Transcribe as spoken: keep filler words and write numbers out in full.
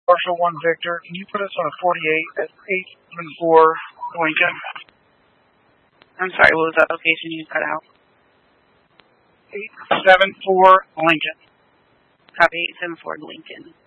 Marshall one Victor, can you put us on a forty-eight at eight seven four Lincoln? I'm sorry, what was that location you cut out? eight seven four Lincoln. Copy eight seven four Lincoln.